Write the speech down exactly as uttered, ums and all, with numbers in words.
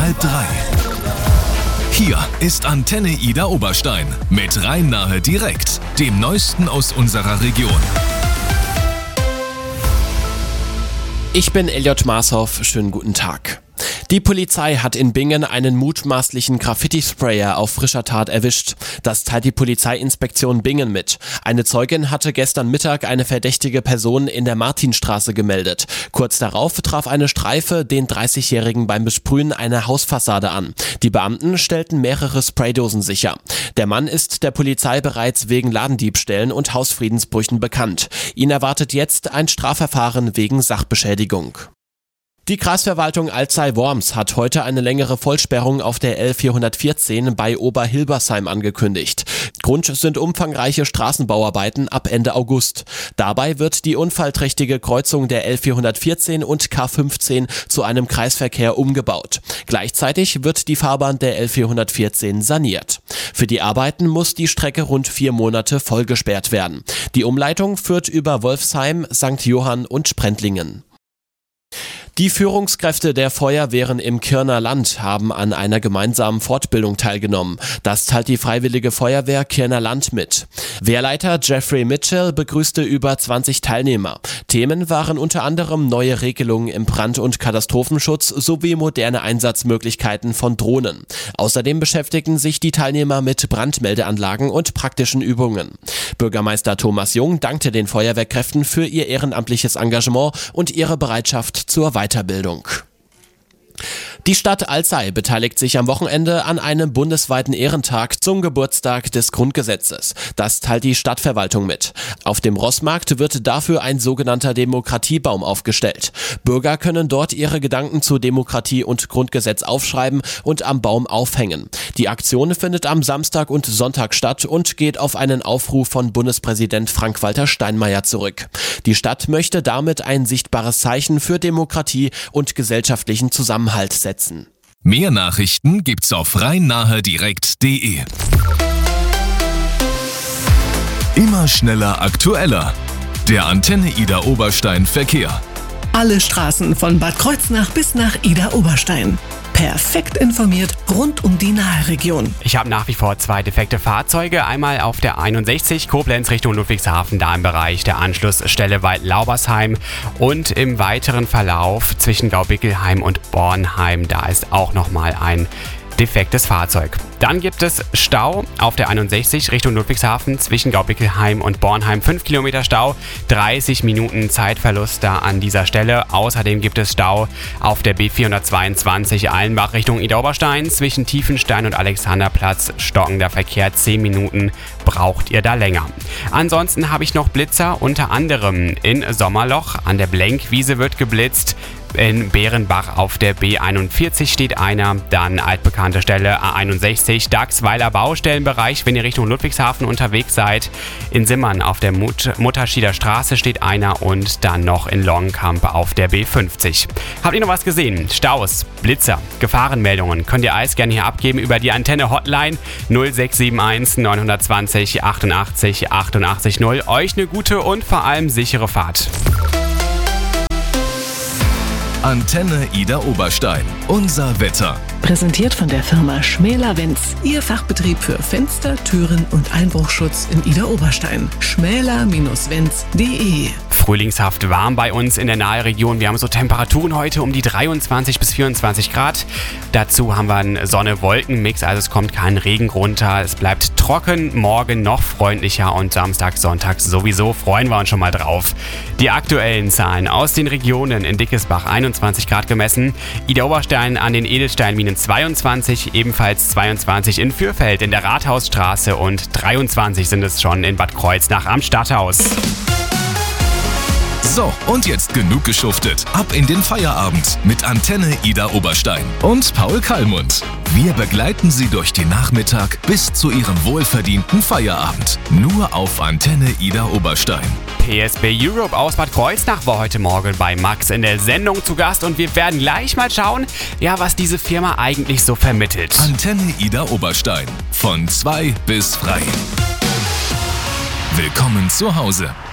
halb drei. Hier ist Antenne Ida Oberstein mit Rhein-Nahe direkt, dem Neuesten aus unserer Region. Ich bin Elliot Marshoff, schönen guten Tag. Die Polizei hat in Bingen einen mutmaßlichen Graffiti-Sprayer auf frischer Tat erwischt. Das teilt die Polizeiinspektion Bingen mit. Eine Zeugin hatte gestern Mittag eine verdächtige Person in der Martinstraße gemeldet. Kurz darauf traf eine Streife den dreißigjährigen beim Besprühen einer Hausfassade an. Die Beamten stellten mehrere Spraydosen sicher. Der Mann ist der Polizei bereits wegen Ladendiebstählen und Hausfriedensbrüchen bekannt. Ihn erwartet jetzt ein Strafverfahren wegen Sachbeschädigung. Die Kreisverwaltung Alzey-Worms hat heute eine längere Vollsperrung auf der L vierhundertvierzehn bei Oberhilbersheim angekündigt. Grund sind umfangreiche Straßenbauarbeiten ab Ende August. Dabei wird die unfallträchtige Kreuzung der L vierhundertvierzehn und K fünfzehn zu einem Kreisverkehr umgebaut. Gleichzeitig wird die Fahrbahn der L vierhundertvierzehn saniert. Für die Arbeiten muss die Strecke rund vier Monate vollgesperrt werden. Die Umleitung führt über Wolfsheim, Sankt Johann und Sprendlingen. Die Führungskräfte der Feuerwehren im Kirner Land haben an einer gemeinsamen Fortbildung teilgenommen. Das teilt die Freiwillige Feuerwehr Kirner Land mit. Wehrleiter Jeffrey Mitchell begrüßte über zwanzig Teilnehmer. Themen waren unter anderem neue Regelungen im Brand- und Katastrophenschutz sowie moderne Einsatzmöglichkeiten von Drohnen. Außerdem beschäftigten sich die Teilnehmer mit Brandmeldeanlagen und praktischen Übungen. Bürgermeister Thomas Jung dankte den Feuerwehrkräften für ihr ehrenamtliches Engagement und ihre Bereitschaft zur Weiterbildung. Die Stadt Alzey beteiligt sich am Wochenende an einem bundesweiten Ehrentag zum Geburtstag des Grundgesetzes. Das teilt die Stadtverwaltung mit. Auf dem Rossmarkt wird dafür ein sogenannter Demokratiebaum aufgestellt. Bürger können dort ihre Gedanken zu Demokratie und Grundgesetz aufschreiben und am Baum aufhängen. Die Aktion findet am Samstag und Sonntag statt und geht auf einen Aufruf von Bundespräsident Frank-Walter Steinmeier zurück. Die Stadt möchte damit ein sichtbares Zeichen für Demokratie und gesellschaftlichen Zusammenhalt setzen. Mehr Nachrichten gibt's auf rhein-nahe direkt punkt de. Immer schneller, aktueller. Der Antenne Ida Oberstein Verkehr. Alle Straßen von Bad Kreuznach bis nach Ida Oberstein. Perfekt informiert rund um die Nahe-Region. Ich habe nach wie vor zwei defekte Fahrzeuge. Einmal auf der einundsechzig Koblenz Richtung Ludwigshafen, da im Bereich der Anschlussstelle Wald-Laubersheim. Und im weiteren Verlauf zwischen Gaubickelheim und Bornheim, da ist auch nochmal ein defektes Fahrzeug. Dann gibt es Stau auf der einundsechzig Richtung Ludwigshafen zwischen Gaubickelheim und Bornheim. fünf Kilometer Stau, dreißig Minuten Zeitverlust da an dieser Stelle. Außerdem gibt es Stau auf der B vierhundertzweiundzwanzig Allenbach Richtung Ida Oberstein zwischen Tiefenstein und Alexanderplatz. Stockender Verkehr, zehn Minuten braucht ihr da länger. Ansonsten habe ich noch Blitzer, unter anderem in Sommerloch. An der Blenkwiese wird geblitzt. In Bärenbach auf der B einundvierzig steht einer, dann altbekannte Stelle A einundsechzig, Dachsweiler Baustellenbereich, wenn ihr Richtung Ludwigshafen unterwegs seid. In Simmern auf der Mut- Mutterschieder Straße steht einer und dann noch in Longenkamp auf der B fünfzig. Habt ihr noch was gesehen? Staus, Blitzer, Gefahrenmeldungen könnt ihr alles gerne hier abgeben über die Antenne Hotline null sechs sieben eins neun zwei null achtundachtzig achtundachtzig null. Euch eine gute und vor allem sichere Fahrt. Antenne Ida Oberstein. Unser Wetter. Präsentiert von der Firma Schmäler-Wenz. Ihr Fachbetrieb für Fenster, Türen und Einbruchschutz in Ida Oberstein. schmäler Bindestrich wenz punkt de. Frühlingshaft warm bei uns in der Nahe-Region. Wir haben so Temperaturen heute um die dreiundzwanzig bis vierundzwanzig Grad. Dazu haben wir einen Sonne-Wolken-Mix, also es kommt kein Regen runter. Es bleibt trocken, morgen noch freundlicher und Samstag, Sonntag sowieso. Freuen wir uns schon mal drauf. Die aktuellen Zahlen aus den Regionen: in Dickesbach einundzwanzig Grad gemessen, Ida Oberstein an den Edelsteinminen zweiundzwanzig, ebenfalls zweiundzwanzig in Fürfeld in der Rathausstraße und dreiundzwanzig sind es schon in Bad Kreuznach am Stadthaus. So, und jetzt genug geschuftet. Ab in den Feierabend mit Antenne Ida Oberstein und Paul Kallmund. Wir begleiten Sie durch den Nachmittag bis zu Ihrem wohlverdienten Feierabend. Nur auf Antenne Ida Oberstein. P S B Europe aus Bad Kreuznach war heute Morgen bei Max in der Sendung zu Gast und wir werden gleich mal schauen, ja, was diese Firma eigentlich so vermittelt. Antenne Ida Oberstein. Von zwei bis frei. Willkommen zu Hause.